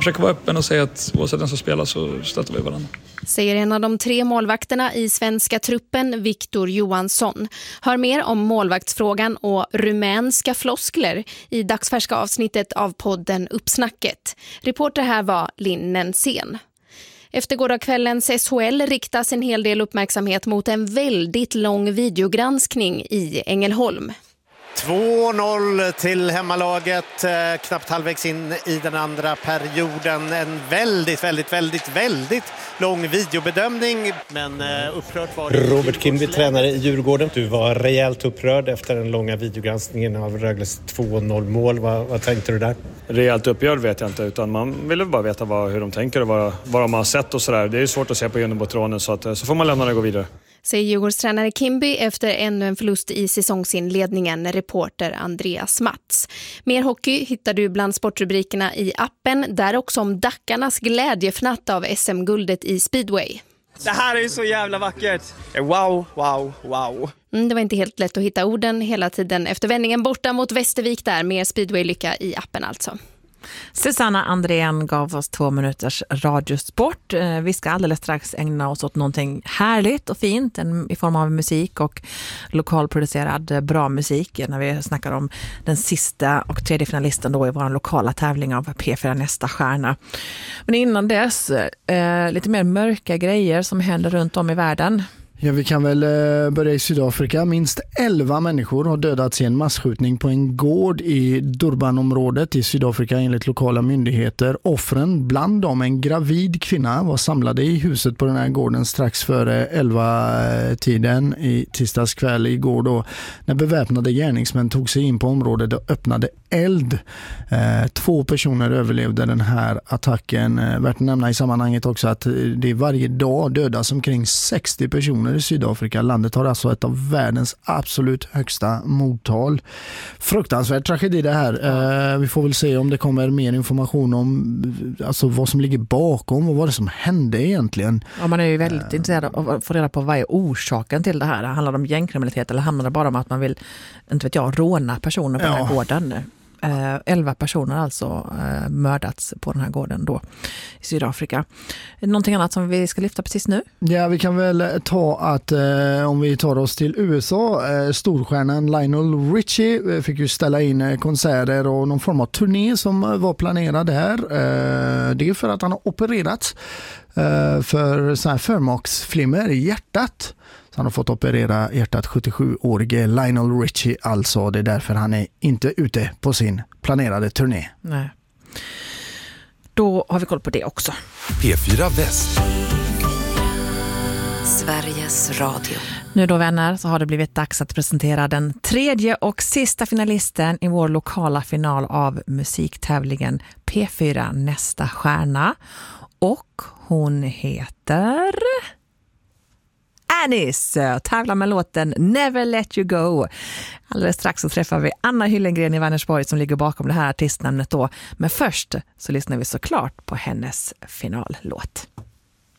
försöker vara öppen och säga att oavsett den som spelar så stöter vi varandra. Säger en av de 3 målvakterna i svenska truppen, Victor Johansson. Hör mer om målvaktsfrågan och rumänska floskler i dagsfärska avsnittet av podden Uppsnacket. Reporter här var Linn Nensén. Efter gårdagskvällens SHL riktas en hel del uppmärksamhet mot en väldigt lång videogranskning i Ängelholm. 2-0 till hemmalaget, knappt halvvägs in i den andra perioden. En väldigt lång videobedömning, men upprörd var det. Robert Kimby, tränare i Djurgården. Du var rejält upprörd efter den långa videogranskningen av Rögles 2-0-mål. Vad tänkte du där? Rejält upprörd vet jag inte, utan man vill bara veta hur de tänker och vad de har sett och sådär. Det är svårt att se på genombotronen, så får man lämna det och gå vidare. Säger Djurgårdstränare Kimby efter ännu en förlust i säsongsinledningen, reporter Andreas Mats. Mer hockey hittar du bland sportrubrikerna i appen, där också om Dackarnas glädjefnatt av SM-guldet i speedway. Det här är ju så jävla vackert. Wow. Det var inte helt lätt att hitta orden hela tiden efter vändningen borta mot Västervik där. Mer speedway-lycka i appen alltså. Susanna Andrén gav oss 2 minuters radiosport. Vi ska alldeles strax ägna oss åt någonting härligt och fint i form av musik och lokalproducerad bra musik när vi snackar om den sista och 3:e finalisten då i vår lokala tävling av P4 Nästa Stjärna. Men innan dess lite mer mörka grejer som händer runt om i världen. Ja, vi kan väl börja i Sydafrika. Minst 11 människor har dödats i en massskjutning på en gård i Durbanområdet i Sydafrika enligt lokala myndigheter. Offren, bland dem en gravid kvinna, var samlade i huset på den här gården strax före 11-tiden i tisdags kväll igår då, när beväpnade gärningsmän tog sig in på området och öppnade eld. 2 personer överlevde den här attacken. Värt att nämna i sammanhanget också att det varje dag dödas omkring 60 personer i Sydafrika. Landet har alltså ett av världens absolut högsta mordtal. Fruktansvärd tragedi det här. Vi får väl se om det kommer mer information om alltså vad som ligger bakom och vad det som hände egentligen. Ja, man är ju väldigt intresserad av att få reda på vad är orsaken till det här. Handlar det om gängkriminalitet eller handlar det bara om att man vill, inte vet jag, råna personer på den här gården? 11 personer alltså mördats på den här gården då i Sydafrika. Någonting annat som vi ska lyfta precis nu? Ja, vi kan väl ta att om vi tar oss till USA, storstjärnan Lionel Richie fick ju ställa in konserter och någon form av turné som var planerad här. Det är för att han har opererats för så här förmaksflimmer i hjärtat. Så han har fått operera hjärtat, 77-årige Lionel Richie alltså. Det är därför han är inte ute på sin planerade turné. Nej. Då har vi koll på det också. P4 Väst. Sveriges Radio. Nu då vänner så har det blivit dags att presentera den 3:e och sista finalisten i vår lokala final av musiktävlingen P4 Nästa Stjärna. Och hon heter Anis, tävlar med låten Never Let You Go. Alldeles strax så träffar vi Anna Hyllengren i Vänersborg som ligger bakom det här artistnamnet då. Men först så lyssnar vi såklart på hennes finallåt.